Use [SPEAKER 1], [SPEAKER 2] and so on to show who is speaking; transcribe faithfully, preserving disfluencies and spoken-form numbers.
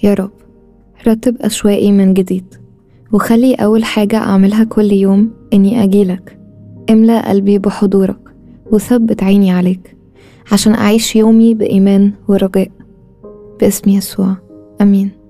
[SPEAKER 1] يا رب رتب أشواقي من جديد، وخلي أول حاجة أعملها كل يوم إني أجيلك. املأ قلبي بحضورك وثبت عيني عليك عشان أعيش يومي بإيمان ورجاء. باسم يسوع، أمين.